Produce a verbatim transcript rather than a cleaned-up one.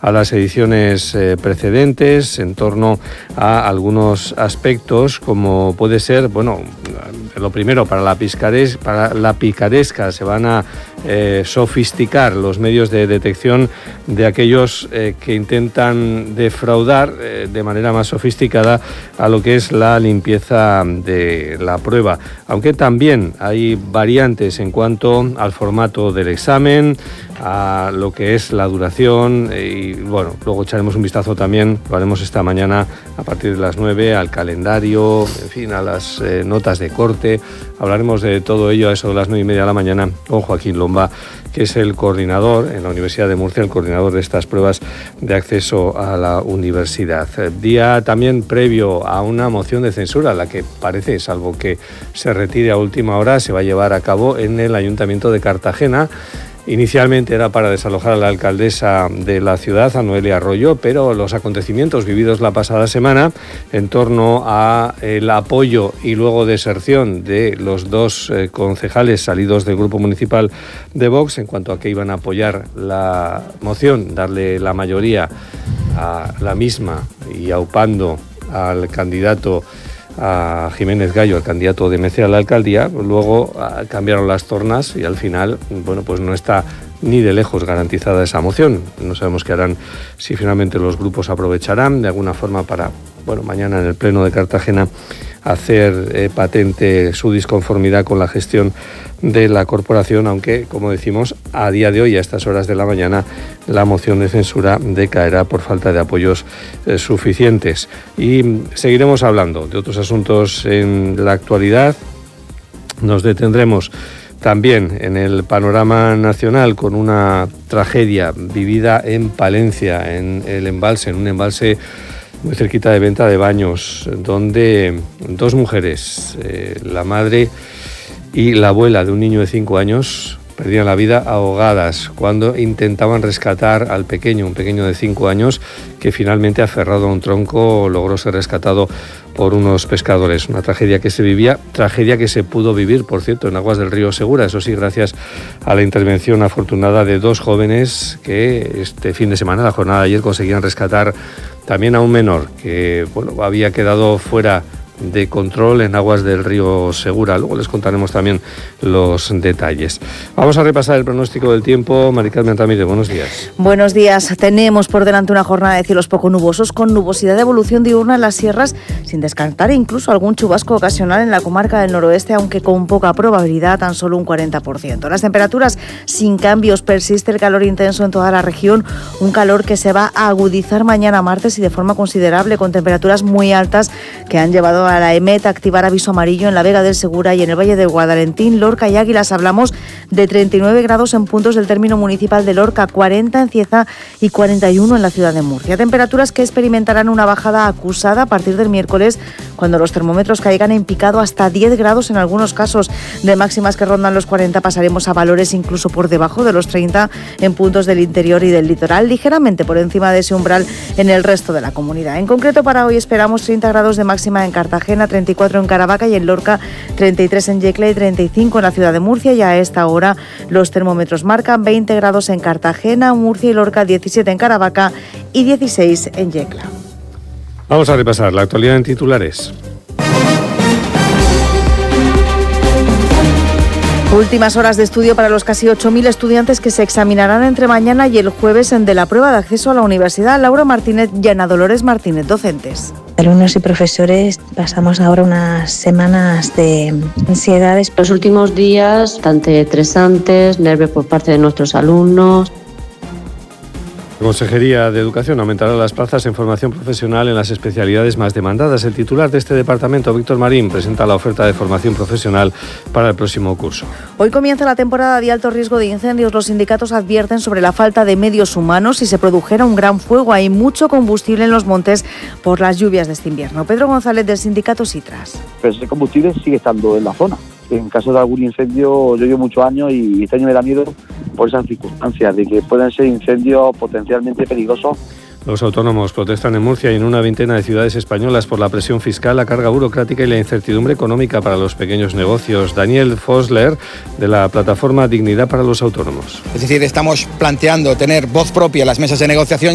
a las ediciones eh, precedentes en torno a algunos aspectos, como puede ser, bueno, lo primero, para la, piscares, para la picaresca se van a eh, sofisticar los medios de detección de aquellos eh, que intentan defraudar eh, de manera más sofisticada a lo que es la limpieza de la prueba, aunque también hay variantes en cuanto al formato del examen, a lo que es la duración y bueno, luego echaremos un vistazo también, lo haremos esta mañana a partir de las nueve, al calendario, en fin, a las eh, notas de corte. Hablaremos de todo ello a eso de las nueve y media de la mañana con Joaquín Lomba, que es el coordinador en la Universidad de Murcia, el coordinador de estas pruebas de acceso a la universidad. Día también previo a una moción de censura, la que parece, salvo que se retire a última hora, se va a llevar a cabo en el Ayuntamiento de Cartagena. Inicialmente era para desalojar a la alcaldesa de la ciudad, a Noelia Arroyo, pero los acontecimientos vividos la pasada semana en torno a el apoyo y luego deserción de los dos eh, concejales salidos del grupo municipal de Vox en cuanto a que iban a apoyar la moción, darle la mayoría a la misma y aupando al candidato a Jiménez Gallo, el candidato de M C a la alcaldía, luego cambiaron las tornas y al final, bueno, pues no está ni de lejos garantizada esa moción. No sabemos qué harán, si finalmente los grupos aprovecharán de alguna forma para, bueno, mañana en el Pleno de Cartagena hacer eh, patente su disconformidad con la gestión de la corporación, aunque, como decimos, a día de hoy, a estas horas de la mañana, la moción de censura decaerá por falta de apoyos eh, suficientes. Y seguiremos hablando de otros asuntos en la actualidad. Nos detendremos también en el panorama nacional con una tragedia vivida en Palencia, en el embalse, en un embalse muy cerquita de Venta de Baños, donde dos mujeres, eh, la madre y la abuela de un niño de cinco años, perdían la vida ahogadas cuando intentaban rescatar al pequeño, un pequeño de cinco años, que finalmente, aferrado a un tronco, logró ser rescatado por unos pescadores. Una tragedia que se vivía, tragedia que se pudo vivir, por cierto, en aguas del río Segura, eso sí, gracias a la intervención afortunada de dos jóvenes que este fin de semana, la jornada de ayer, conseguían rescatar también a un menor que, bueno, había quedado fuera de control en aguas del río Segura. Luego les contaremos también los detalles. Vamos a repasar el pronóstico del tiempo. Mari Carmen Ramírez, buenos días. Buenos días. Tenemos por delante una jornada de cielos poco nubosos con nubosidad de evolución diurna en las sierras, sin descartar incluso algún chubasco ocasional en la comarca del noroeste, aunque con poca probabilidad, tan solo un cuarenta por ciento. Las temperaturas sin cambios, persiste el calor intenso en toda la región, un calor que se va a agudizar mañana martes y de forma considerable, con temperaturas muy altas que han llevado a la EMET a activar aviso amarillo en la Vega del Segura y en el Valle de Guadalentín, Lorca y Águilas. Hablamos de treinta y nueve grados en puntos del término municipal de Lorca, cuarenta en Cieza y cuarenta y uno en la ciudad de Murcia. Temperaturas que experimentarán una bajada acusada a partir del miércoles, cuando los termómetros caigan en picado hasta diez grados en algunos casos. De máximas que rondan los cuarenta pasaremos a valores incluso por debajo de los treinta en puntos del interior y del litoral, ligeramente por encima de ese umbral en el resto de la comunidad. En concreto, para hoy esperamos treinta grados de máxima en Cartagena, treinta y cuatro en Caravaca y en Lorca, treinta y tres en Yecla y treinta y cinco en la ciudad de Murcia, y a esta hora los termómetros marcan veinte grados en Cartagena, Murcia y Lorca, diecisiete en Caravaca y dieciséis en Yecla. Vamos a repasar la actualidad en titulares. Últimas horas de estudio para los casi ocho mil estudiantes que se examinarán entre mañana y el jueves en de la prueba de acceso a la universidad. Laura Martínez y Ana Dolores Martínez, docentes. Alumnos y profesores pasamos ahora unas semanas de ansiedades. Los últimos días, bastante estresantes, nervios por parte de nuestros alumnos. La Consejería de Educación aumentará las plazas en formación profesional en las especialidades más demandadas. El titular de este departamento, Víctor Marín, presenta la oferta de formación profesional para el próximo curso. Hoy comienza la temporada de alto riesgo de incendios. Los sindicatos advierten sobre la falta de medios humanos si se produjera un gran fuego. Hay mucho combustible en los montes por las lluvias de este invierno. Pedro González, del sindicato Sitras. Pero ese combustible sigue estando en la zona. En caso de algún incendio, yo llevo muchos años y este año me da miedo por esas circunstancias de que puedan ser incendios potencialmente peligrosos. Los autónomos protestan en Murcia y en una veintena de ciudades españolas por la presión fiscal, la carga burocrática y la incertidumbre económica para los pequeños negocios. Daniel Fosler, de la plataforma Dignidad para los Autónomos. Es decir, estamos planteando tener voz propia en las mesas de negociación.